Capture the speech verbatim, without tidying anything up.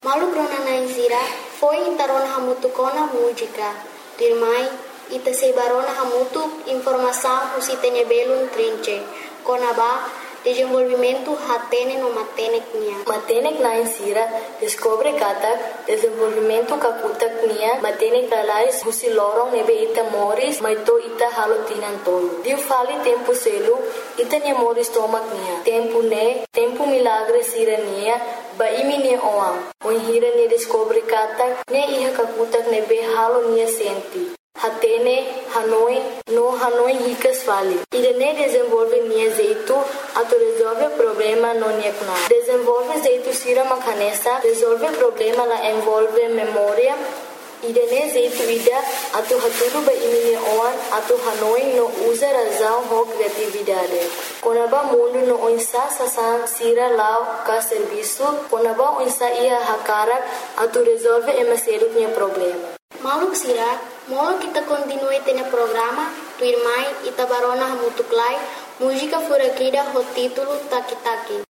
Malu grona na izira, foi intarona hamutu kona música. Dirmai, ita sebarona hamutu informação usitenya belun trinche. Kona ba, desenvolvimento hatene no matenek nia. Matenek na insira, descobre katak, desenvolvimento kakutak nia, matenek lalais husi lorong nebe ita moris, maito ita halotinan tolo. Diu fali tempo selu, ita nia moris tomak nia. Tempo ne, tempo milagre sira nia, ba imi nia oam. Oin hira nia descobre katak, ne iha kakutak nebe halo nia senti. Hatene, Hanoi, no Hanoi ricas fali. Irene desenvolve nia jeito, ato resolve problema no nia kuna. Desenvolve jeito sira makanesa, resolve problema la envolve memória. Irene jeito ida, ato haturu ba imi nia oan, ato Hanoi no usa razão ho criatividade. Konaba mundo no oinsa sasan sira lao ka serviço, konaba oinsa ia hakarak, ato resolve emaseru nia problema. Maluk sira, molo kita continue tene programa, tu irmai ita barona hamutuklai, música furakida ho título Taki Taki.